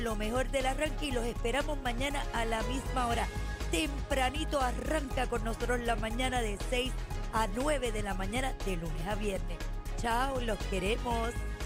lo mejor del arranque y los esperamos mañana a la misma hora. Tempranito arranca con nosotros la mañana de 6 a 9 de la mañana de lunes a viernes. Chao, los queremos.